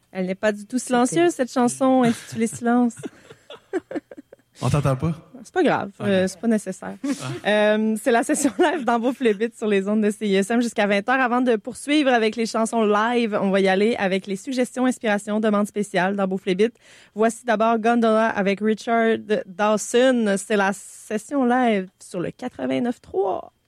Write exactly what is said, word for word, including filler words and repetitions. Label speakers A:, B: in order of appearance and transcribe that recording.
A: Elle n'est pas du tout silencieuse, cette chanson intitulée Silence.
B: On t'entend pas?
A: C'est pas grave, okay. euh, c'est pas nécessaire. Ah. Euh, c'est la session live dans Beau Flébite sur les ondes de C I S M jusqu'à vingt heures. Avant de poursuivre avec les chansons live, on va y aller avec les suggestions, inspirations, demandes spéciales dans Beau Flébite. Voici d'abord Gondola avec Richard Dawson. C'est la session live sur le quatre-vingt-neuf trois.